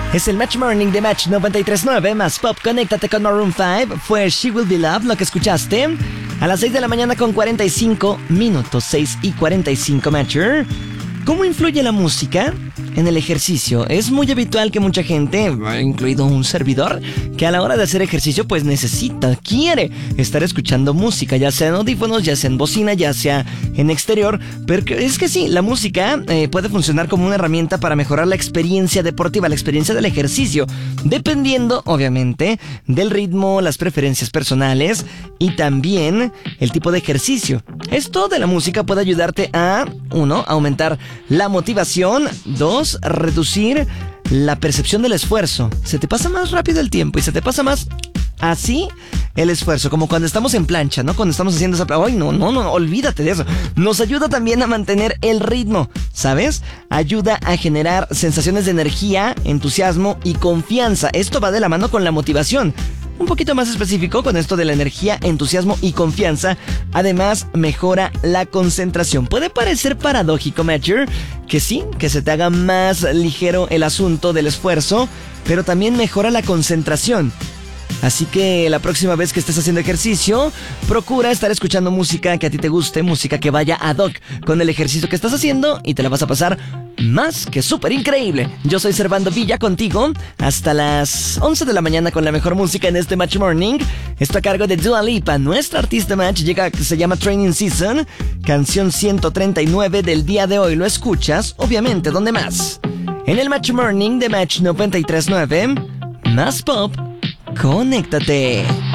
Es el Match Morning de Match 93.9 más Pop. Conéctate con Maroon 5. Fue She Will Be Loved lo que escuchaste. A las 6 de la mañana con 45 minutos. 6 y 45, Matcher. ¿Cómo influye la música en el ejercicio? Es muy habitual que mucha gente, incluido un servidor, que a la hora de hacer ejercicio pues quiere estar escuchando música, ya sea en audífonos, ya sea en bocina, ya sea en exterior. Pero es que sí, la música puede funcionar como una herramienta para mejorar la experiencia deportiva, la experiencia del ejercicio, dependiendo obviamente del ritmo, las preferencias personales y también el tipo de ejercicio. Esto de la música puede ayudarte a, 1, aumentar la motivación, 2, reducir la percepción del esfuerzo. Se te pasa más rápido el tiempo y se te pasa más así el esfuerzo, como cuando estamos en plancha, ¿no? Cuando estamos haciendo esa... ¡Ay, no! Olvídate de eso. Nos ayuda también a mantener el ritmo, ¿sabes? Ayuda a generar sensaciones de energía, entusiasmo y confianza. Esto va de la mano con la motivación. Un poquito más específico con esto de la energía, entusiasmo y confianza. Además, mejora la concentración. Puede parecer paradójico, Matcher, que sí, que se te haga más ligero el asunto del esfuerzo, pero también mejora la concentración. Así que la próxima vez que estés haciendo ejercicio, procura estar escuchando música que a ti te guste, música que vaya ad hoc con el ejercicio que estás haciendo y te la vas a pasar más que súper increíble. Yo soy Servando Villa contigo hasta las 11 de la mañana con la mejor música en este Match Morning. Esto a cargo de Dua Lipa. Nuestra artista Match se llama Training Season, canción 139 del día de hoy. Lo escuchas, obviamente, ¿dónde más? En el Match Morning de Match 93.9, más pop. Conéctate.